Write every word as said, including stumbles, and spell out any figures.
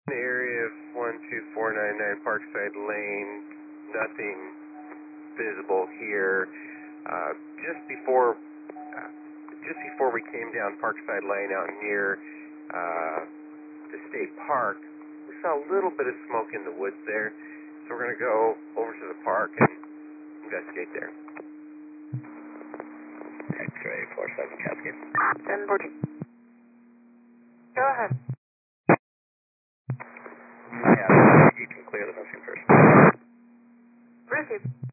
The area of one two four nine nine Parkside Lane, nothing visible here. Uh, just before, uh, just before we came down Parkside Lane out near uh, the State Park, we saw a little bit of smoke in the woods there. So we're going to go over to the park and investigate there. X-ray four seven Cascade. ten fourteen. Go ahead. Yeah, you can clear the missing person. Receive.